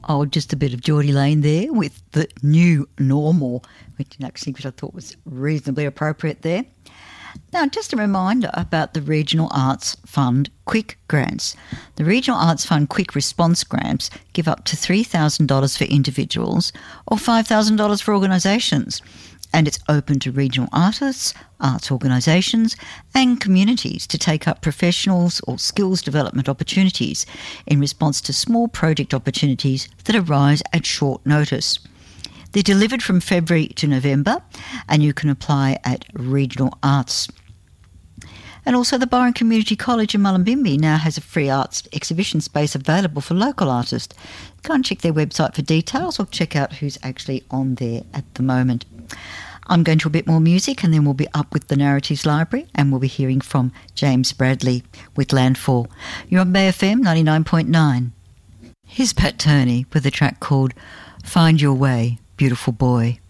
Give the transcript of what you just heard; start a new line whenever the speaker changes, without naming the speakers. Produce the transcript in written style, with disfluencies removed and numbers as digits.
Oh, just a bit of Geordie Lane there with the new normal, which I thought was reasonably appropriate there. Now, just a reminder about the Regional Arts Fund Quick Grants. The Regional Arts Fund Quick Response Grants give up to $3,000 for individuals or $5,000 for organisations. And it's open to regional artists, arts organisations and communities to take up professionals or skills development opportunities in response to small project opportunities that arise at short notice. They're delivered from February to November and you can apply at Regional Arts. And also the Byron Community College in Mullumbimby now has a free arts exhibition space available for local artists. Go and check their website for details or check out who's actually on there at the moment. I'm going to a bit more music and then we'll be up with the Narratives Library and we'll be hearing from James Bradley with Landfall. You're on Bay FM 99.9. Here's Pat Turney with a track called Find Your Way, Beautiful Boy.